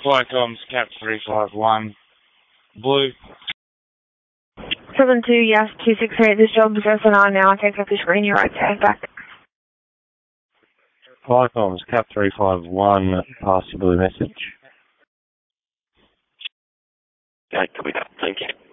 Flycom's Cap 351, Blue. 72, yes, 268, this job is 09 now, I take up the screen, you're right, tag back. Flycom's Cap 351, pass your blue message. Okay, copy that, thank you.